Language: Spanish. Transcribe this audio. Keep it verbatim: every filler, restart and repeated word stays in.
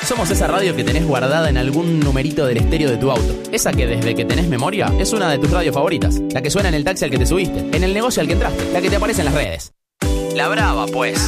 Somos esa radio que tenés guardada en algún numerito del estéreo de tu auto. Esa que desde que tenés memoria es una de tus radios favoritas. La que suena en el taxi al que te subiste, en el negocio al que entraste, la que te aparece en las redes. La brava, pues.